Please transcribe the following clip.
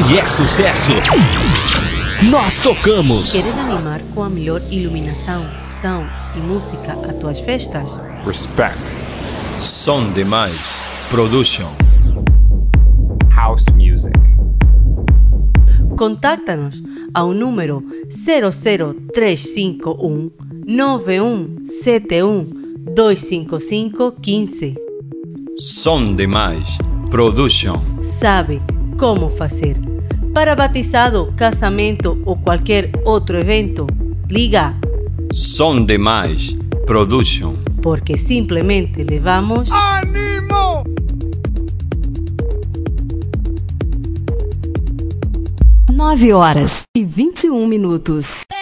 Se é sucesso, nós tocamos. Queres animar com a melhor iluminação, som e música as tuas festas? Respect. Som demais. Production. House music. Contacta-nos ao número 00351 9171 255 15. Som demais. Production. Sabe como fazer. Para batizado, casamento ou qualquer outro evento, liga. Som demais. Production. Porque simplesmente levamos... ¡Ánimo! 9 horas e 21 minutos.